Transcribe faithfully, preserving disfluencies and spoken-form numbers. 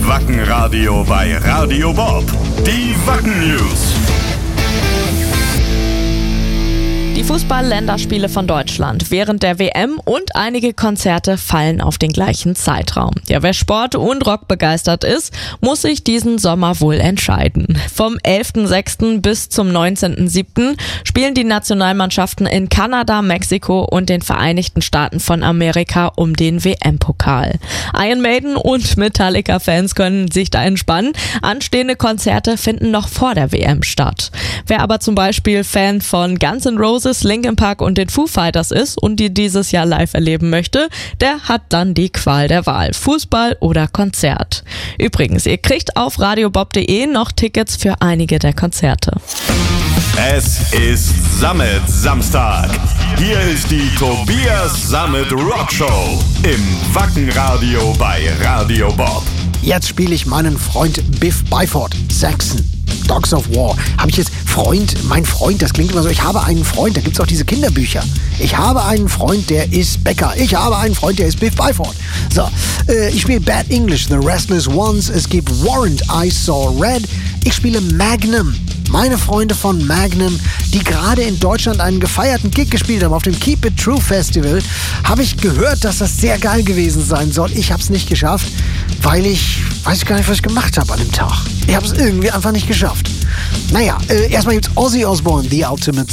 Wackenradio bei Radio Bob. Die Wacken News. Die Fußball-Länderspiele von Deutschland während der W M und einige Konzerte fallen auf den gleichen Zeitraum. Ja, wer Sport und Rock begeistert ist, muss sich diesen Sommer wohl entscheiden. Vom elften sechsten bis zum neunzehnten siebten spielen die Nationalmannschaften in Kanada, Mexiko und den Vereinigten Staaten von Amerika um den W M-Pokal. Iron Maiden und Metallica-Fans können sich da entspannen. Anstehende Konzerte finden noch vor der W M statt. Wer aber zum Beispiel Fan von Guns N' Roses, Linkin Park und den Foo Fighters ist und die dieses Jahr live erleben möchte, der hat dann die Qual der Wahl. Fußball oder Konzert. Übrigens, ihr kriegt auf radiobob punkt de noch Tickets für einige der Konzerte. Es ist Summit Samstag. Hier ist die Tobias Summit Rockshow im Wackenradio bei Radio Bob. Jetzt spiele ich meinen Freund Biff Byford, Saxon. Dogs of War. Habe ich jetzt Freund, mein Freund, das klingt immer so, ich habe einen Freund, da gibt es auch diese Kinderbücher. Ich habe einen Freund, der ist Bäcker. Ich habe einen Freund, der ist Biff Byford. So, äh, ich spiele Bad English, The Restless Ones, es gibt Warrant, I Saw Red. Ich spiele Magnum. Meine Freunde von Magnum, die gerade in Deutschland einen gefeierten Gig gespielt haben auf dem Keep It True Festival, habe ich gehört, dass das sehr geil gewesen sein soll. Ich habe es nicht geschafft, weil ich weiß gar nicht, was ich gemacht habe an dem Tag. Ich habe es irgendwie einfach nicht geschafft. Naja, äh, erstmal gibt's Ozzy Osbourne, The Ultimate